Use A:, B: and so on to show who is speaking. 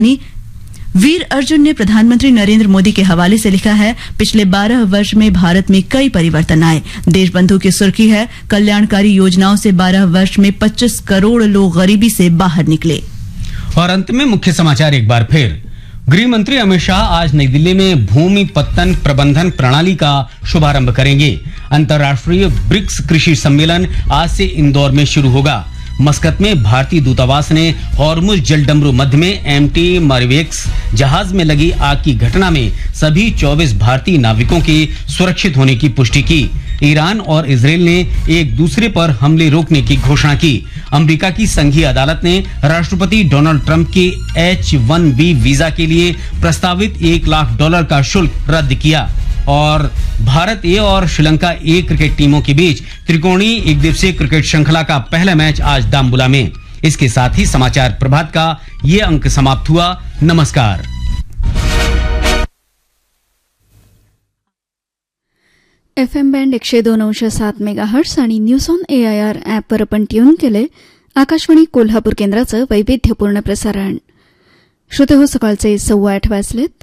A: वीर अर्जुन ने प्रधानमंत्री नरेंद्र मोदी के हवाले से लिखा है, पिछले 12 वर्ष में भारत में कई परिवर्तन आए। देशबंधु की सुर्खी है, कल्याणकारी योजनाओं से 12 वर्ष में 25 करोड़ लोग गरीबी से बाहर निकले।
B: और अंत में मुख्य समाचार एक बार फिर। गृह मंत्री अमित शाह आज नई दिल्ली में भूमि पत्तन प्रबंधन प्रणाली का शुभारंभ करेंगे। अंतर्राष्ट्रीय ब्रिक्स कृषि सम्मेलन आज से इंदौर में शुरू होगा। मस्कत में भारतीय दूतावास ने हॉर्मुज जलडमरू मध्य में एमटी मरिवेक्स जहाज में लगी आग की घटना में सभी 24 भारतीय नाविकों के सुरक्षित होने की पुष्टि की। ईरान और इजरायल ने एक दूसरे पर हमले रोकने की घोषणा की। अमेरिका की संघीय अदालत ने राष्ट्रपति डोनाल्ड ट्रंप के H-1B वीजा के लिए प्रस्तावित $1 लाख का शुल्क रद्द किया। और भारत ए और श्रीलंका ए क्रिकेट टीमों के बीच त्रिकोणीय एक दिवसीय क्रिकेट श्रृंखला का पहला मैच आज दाम्बुला में। इसके साथ ही समाचार प्रभात का ये अंक समाप्त हुआ। नमस्कार।
C: FM बँड 102.7 मेगाहर्ट्ज आणि न्यूज ऑन AIR ॲपवर आपण ट्यून केले आकाशवाणी कोल्हापूर केंद्राचं वैविध्यपूर्ण प्रसारण. श्रोते हो, सकाळचे 8:15 वाजलेत.